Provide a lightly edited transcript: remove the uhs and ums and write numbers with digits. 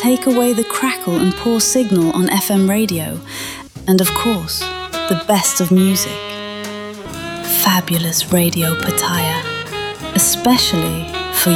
take away the crackle and poor signal on FM radio, and of course, the best of music. Fabulous Radio Pattaya, especially